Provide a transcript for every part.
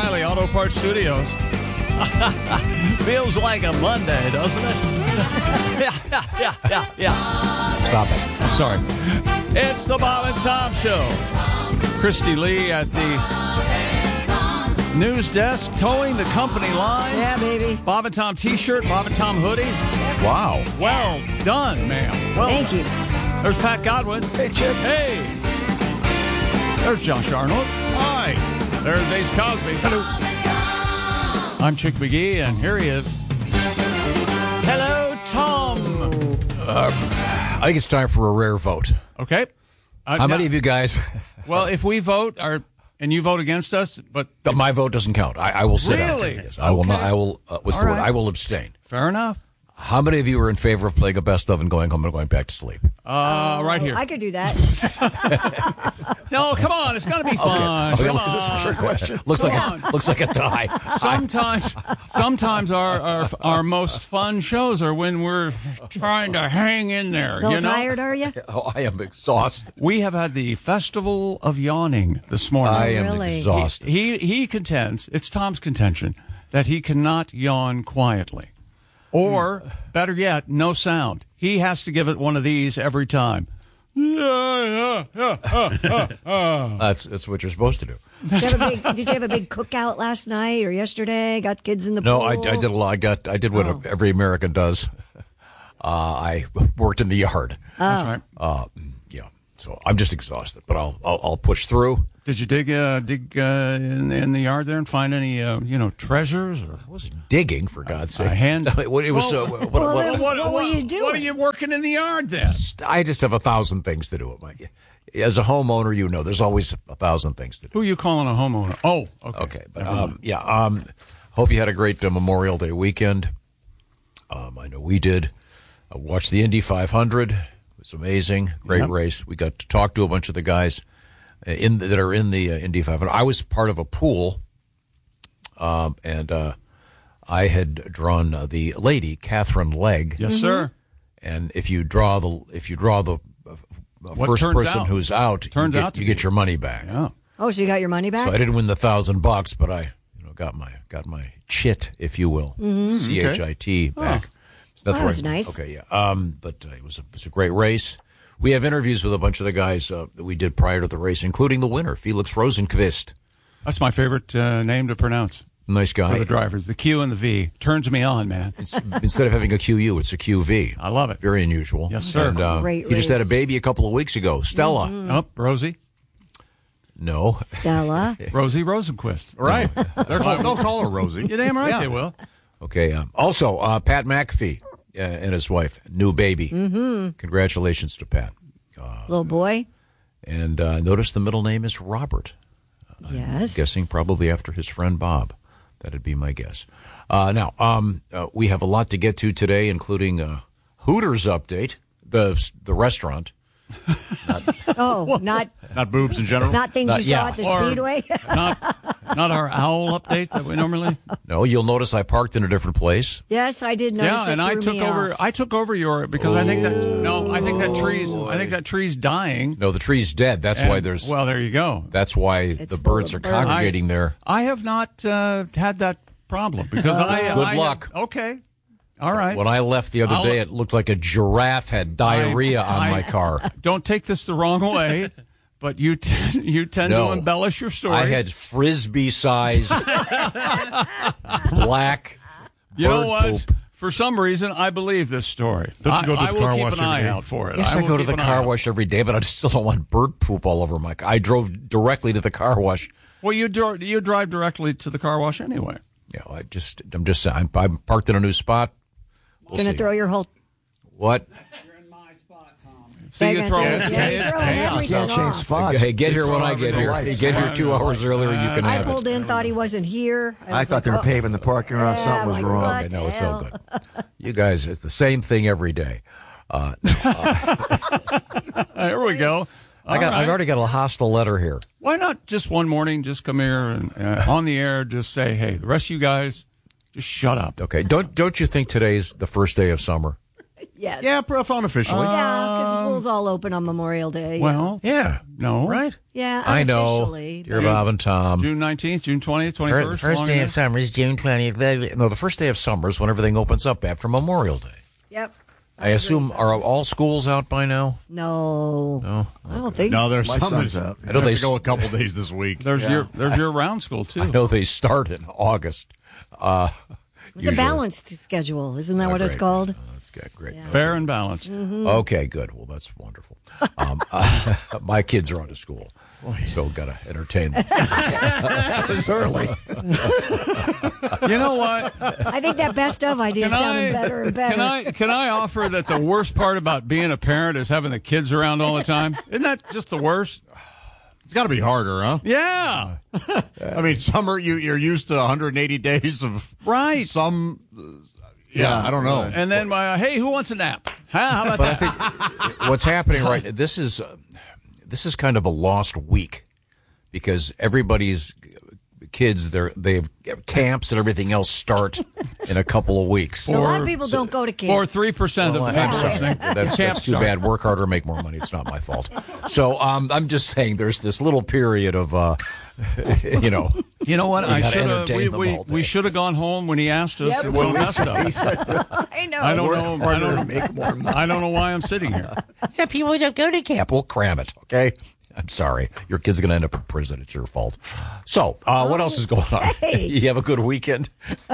O'Reilly Auto Parts Studios. Feels like a Monday, doesn't it? Yeah. Stop it. I'm sorry. It's the Bob and Tom Show. Christy Lee at the news desk, towing the company line. Yeah, baby. Bob and Tom T-shirt, Bob and Tom hoodie. Wow. Well done, ma'am. Well Thank done. you. There's Pat Godwin. Hey, Chip. Hey. There's Josh Arnold. Hi. There's Ace Cosby. Hello. I'm Chick McGee, and here he is. Hello, Tom. I think it's time for a rare vote. Okay. How many of you guys? Well, if we vote, and you vote against us, but My vote doesn't count. I will sit out. Really? Yes, I will Okay. not. I will. What's All the word? right. I will abstain. fair enough. How many of you are in favor of playing a best of and going home and going back to sleep? Right here. I could do that. No, come on. It's got to be fun. Okay, Come is this a on. trick question? Looks like a tie. Sometimes our most fun shows are when we're trying to hang in there. A little You know? tired, are you? Oh, I am exhausted. We have had the Festival of Yawning this morning. I am Really? exhausted. He contends, it's Tom's contention, that he cannot yawn quietly. Or, better yet, no sound. He has to give it one of these every time. That's what you're supposed to do. Did you have a big cookout last night or yesterday? Got kids in the No, pool? I did a lot. I did what every American does. I worked in the yard. That's right. Yeah. So I'm just exhausted, but I'll push through. Did you dig in the yard there and find any treasures or I wasn't digging, for God's sake. a hand? It was. What were you doing? What are you working in the yard then? I just have 1,000 things to do. As a homeowner, there's always 1,000 things to do. Who are you calling a homeowner? Oh, okay. Okay, but hope you had a great Memorial Day weekend. I know we did. I watched the Indy 500. It was amazing. Great race. We got to talk to a bunch of the guys that are in the Indy 500. I was part of a pool, and I had drawn the lady, Catherine Legg. Yes, sir. And if you draw the first turns person out? who's out, you get your money back. Yeah. Oh, so you got your money back? So I didn't win the $1,000, but I got my chit, if you will, CHIT back. So that was nice. Okay, yeah. But it was a great race. We have interviews with a bunch of the guys that we did prior to the race, including the winner, Felix Rosenqvist. That's my favorite name to pronounce. Nice guy. For the drivers, the Q and the V turns me on, man. Instead of having a QU, it's a QV. I love it. Very unusual. Yes, sir. And, Great he just had a race. baby a couple of weeks ago, Stella. Oh, Rosie No. Stella. Rosenquist. Right. They'll call her Rosie. You're damn right Yeah. they will. Okay. Also, Pat McAfee and his wife, new baby. Mm-hmm. Congratulations to Pat. Little boy. And notice the middle name is Robert. Yes. Guessing probably after his friend Bob. That'd be my guess. Now, we have a lot to get to today, including Hooters update, the restaurant. Not Not boobs in general. not things you saw at the Or- Speedway. Not our owl update that we normally. No, you'll notice I parked in a different place. Yes, I did notice. Yeah, and I took over. I took over your because I think that tree's dying. No, the tree's dead. That's why there's. Well, there you go. That's why It's the full birds of are birds. congregating there. I have not had that problem because Good luck. Okay, all right. When I left the other day, it looked like a giraffe had diarrhea on my car. Don't take this the wrong way, but you tend No. to embellish your stories. I had frisbee-sized black you know bird what? poop. For some reason, I believe this story. Don't you go to I the will car keep wash an eye every day? out for it. Yes, I will go to keep the an eye car out. wash every day, but I still don't want bird poop all over my car. I drove directly to the car wash. Well, you drive directly to the car wash anyway. Yeah, I'm just saying. I'm parked in a new spot. We'll Gonna see. throw your whole. What? You're in my spot, Tom. See, you throw. Yeah, you're throwing everything Can't change off. spots. Hey, get here when I It's get all here. over the You get here lights. 2 hours earlier, you can I have pulled it. in, thought he wasn't here. I was thought they were like, paving the parking lot. Yeah, Something was like, wrong. what? Okay, no, it's all Hell. good. You guys, it's the same thing every day. There we go. I've already got a hostile letter here. Why not just one morning, just come here and on the air, just say, hey, the rest of you guys, just shut up. Okay, don't you think today's the first day of summer? Yes. Yeah, unofficially. Yeah, because the pool's all open on Memorial Day. Well, Yeah. no. Right? yeah, I know. unofficially, Dear but- Bob and Tom. June 19th, June 20th, 21st. The first long day enough? of summer is June 20th. No, the first day of summer is when everything opens up after Memorial Day. Yep. I assume, are all schools out by now? No. I don't think No, so. there's My some son's that out. I I know have they to go a couple days this week. There's your round school, too. I know they start in August. It's a balanced schedule. Isn't that what it's called? That's good. Great. Fair and balanced. Okay, good. Well, that's wonderful. My kids are out of school, so got to entertain them. It's early. You know what? I think that best of idea is sounding better and better. Can I offer that the worst part about being a parent is having the kids around all the time? Isn't that just the worst? It's got to be harder, huh? Yeah. I mean, summer you're used to 180 days of Right. some. Yeah, I don't know. And then, hey, who wants a nap? Huh? How about But that? I think what's happening right this is kind of a lost week because everybody's kids they have camps and everything else start in a couple of weeks. A lot of people don't go to camp. Or 3% of the Well, people I'm sorry. listening. That's Camp too start. bad. Work harder, make more money. It's not my fault. So I'm just saying there's this little period of, You know what? You I gotta should entertain have. them all day. We should have gone home when he asked us. Yep. to Well, go mess up. He said, I know. I don't work know. harder and make more money. I don't know why I'm sitting here. Some people don't go to camp. Well, cram it, okay? I'm sorry. Your kid's going to end up in prison. It's your fault. So, what else is going on? Hey. You have a good weekend?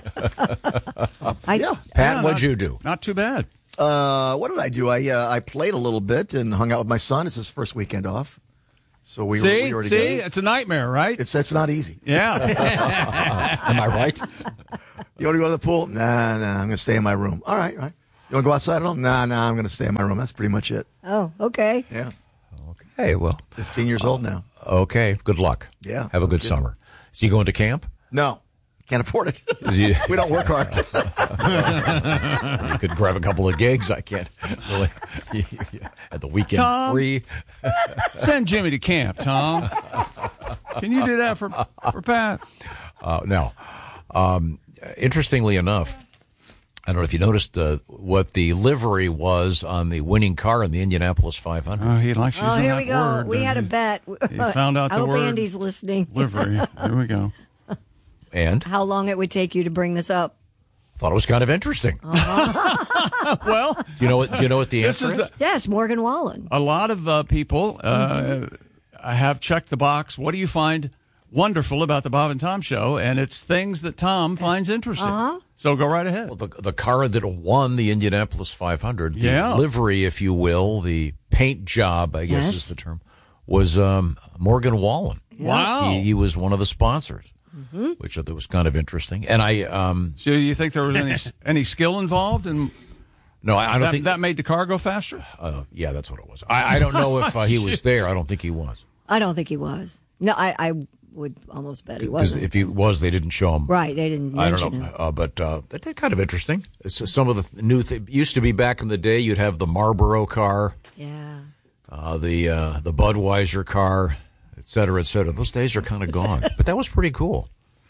Yeah. Pat, what'd you do? Not too bad. What did I do? I played a little bit and hung out with my son. It's his first weekend off. So we See, were together. it's a nightmare, right? It's not easy. Yeah. Am I right? You want to go to the pool? Nah, I'm going to stay in my room. All right. You want to go outside at all? Nah, I'm going to stay in my room. That's pretty much it. Oh, okay. Yeah. Okay, well, 15 years old now. okay. Good luck. Yeah. Have a good Okay. summer. Is he going to camp? No, can't afford it. Is he- We don't work hard. You could grab a couple of gigs. I can't really. At the weekend Tom? free. Send Jimmy to camp, Tom. Can you do that for Pat? No. Interestingly enough, I don't know if you noticed what the livery was on the winning car in the Indianapolis 500. Oh, he likes using Oh, here that we go. word. We had a bet. He found out I the hope word Andy's listening. livery. Here we go. And How long it would take you to bring this up? thought it was kind of interesting. Well, Do you know what the this answer is is? Yes, Morgan Wallen. a lot of people have checked the box. What do you find wonderful about the Bob and Tom Show? And it's things that Tom finds interesting. So go right ahead. Well, the car that won the Indianapolis 500, the Yeah. livery, if you will, the paint job, I guess Yes. is the term, was Morgan Wallen. Wow. He was one of the sponsors, which I thought was kind of interesting. And So you think there was any skill involved, and no, I don't think that made the car go faster? yeah, that's what it was. I don't know if he was there. I don't think he was. I don't think he was. No, I would almost bet he Because wasn't. if he was, they didn't show him. Right, they didn't I mention don't know, him. but that's kind of interesting. It's some of the new used to be back in the day. You'd have the Marlboro car, Yeah. the Budweiser car, et cetera, et cetera. Those days are kind of gone, but that was pretty cool.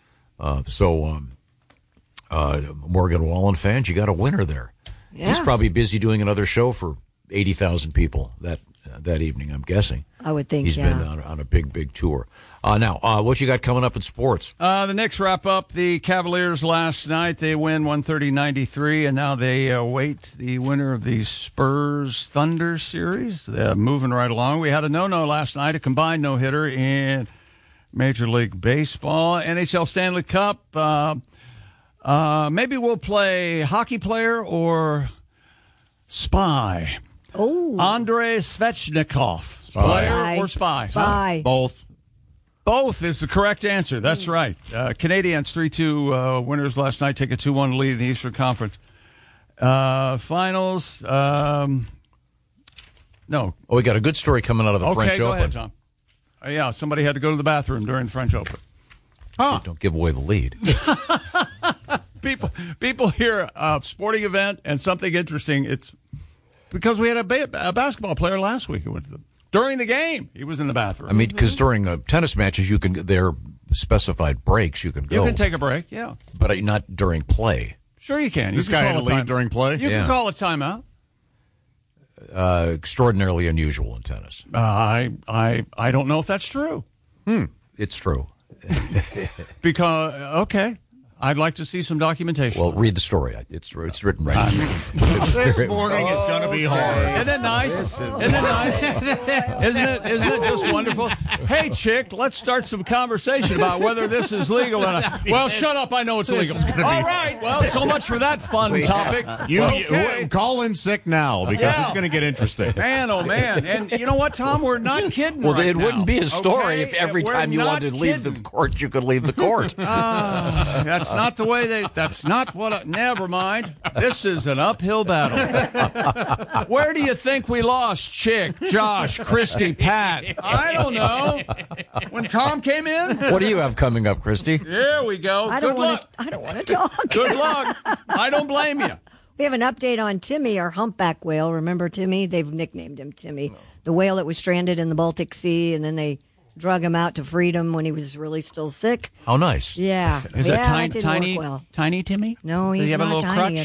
Morgan Wallen fans, you got a winner there. Yeah. He's probably busy doing another show for 80,000 people that evening. I'm guessing. I would think, He's yeah. been on a big tour. Now, what you got coming up in sports? The Knicks wrap up the Cavaliers last night. They win 130-93, and now they await the winner of the Spurs-Thunder series. They're moving right along. We had a no-no last night, a combined no-hitter in Major League Baseball. NHL Stanley Cup. Maybe we'll play hockey player or spy. Oh. Andrei Svechnikov. Spy. Player or spy? Spy. Both. Both is the correct answer. That's right. Canadiens 3-2 winners last night, take a 2-1 lead in the Eastern Conference. Finals. No. Oh, we got a good story coming out of the Okay, French go Open. ahead, Tom. Yeah, somebody had to go to the bathroom during the French Open. Don't give away the lead. People hear a sporting event and something interesting. It's because we had a basketball player last week who went to during the game. He was in the bathroom. I mean, because during tennis matches, you can there specified breaks you can go. You can take a break, yeah. but not during play. Sure you can. This You can guy call had to a leave during play? You Yeah. can call a timeout. extraordinarily unusual in tennis. I don't know if that's true. It's true. Because, okay, I'd like to see some documentation. Well, read the story. It's written right. This morning is going to be hard. Isn't it nice? Isn't it nice? Isn't it just wonderful? Hey, chick, let's start some conversation about whether this is legal or not. Well, shut up. I know it's legal. All right. Well, so much for that fun topic. You call in sick now because it's going to get interesting. Man, oh, man. And you know what, Tom? We're not kidding Well, right it now. wouldn't be a story Okay? if every We're time you not wanted to leave the kidding. court, you could leave the court. That's not the way that's not what never mind. This is an uphill battle. Where do you think we lost Chick, Josh, Christy, Pat? I don't know. When Tom came in? What do you have coming up, Christy? Here we go. I Good don't luck. want to talk. Good luck. I don't blame you. We have an update on Timmy, our humpback whale. Remember Timmy? They've nicknamed him Timmy. The whale that was stranded in the Baltic Sea, and then they drug him out to freedom when he was really still sick. How nice. Yeah. Is yeah, that didn't tiny, work well. tiny Timmy? No, Does he's he have a not little tiny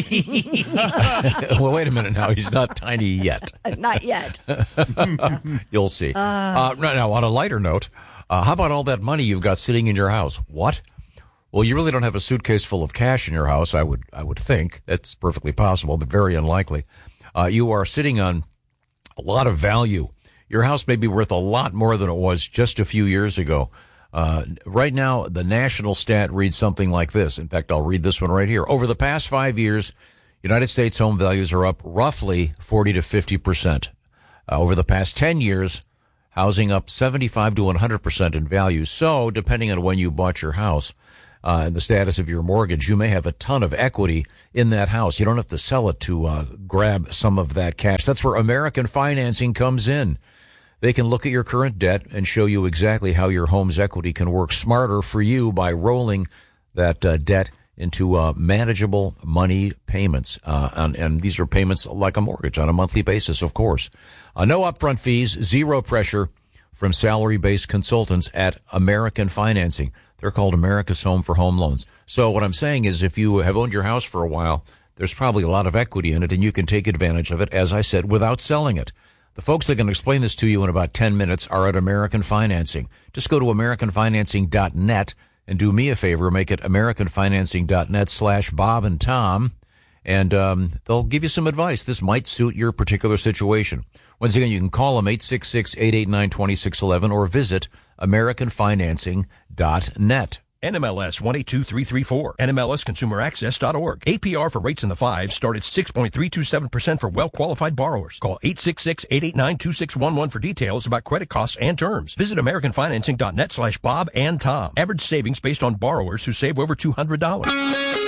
crutch? at all. Well, wait a minute now. He's not tiny yet. Not yet. You'll see. Right now, on a lighter note, how about all that money you've got sitting in your house? What? Well, you really don't have a suitcase full of cash in your house, I would think. That's perfectly possible, but very unlikely. You are sitting on a lot of value. Your house may be worth a lot more than it was just a few years ago. Right now, the national stat reads something like this. In fact, I'll read this one right here. Over the past 5 years, United States home values are up roughly 40 to 50%. Over the past 10 years, housing up 75 to 100% in value. So, depending on when you bought your house and the status of your mortgage, you may have a ton of equity in that house. You don't have to sell it to grab some of that cash. That's where American Financing comes in. They can look at your current debt and show you exactly how your home's equity can work smarter for you by rolling that debt into manageable money payments. And these are payments like a mortgage on a monthly basis, of course. No upfront fees, zero pressure from salary-based consultants at American Financing. They're called America's Home for Home Loans. So what I'm saying is if you have owned your house for a while, there's probably a lot of equity in it, and you can take advantage of it, as I said, without selling it. The folks that can explain this to you in about 10 minutes are at American Financing. Just go to AmericanFinancing.net and do me a favor, make it AmericanFinancing.net/Bob and Tom, and they'll give you some advice. This might suit your particular situation. Once again, you can call them 866-889-2611 or visit AmericanFinancing.net. NMLS 182334, NMLSConsumerAccess.org. APR for rates in the 5s start at 6.327% for well-qualified borrowers. Call 866-889-2611 for details about credit costs and terms. Visit AmericanFinancing.net/Bob and Tom. Average savings based on borrowers who save over $200.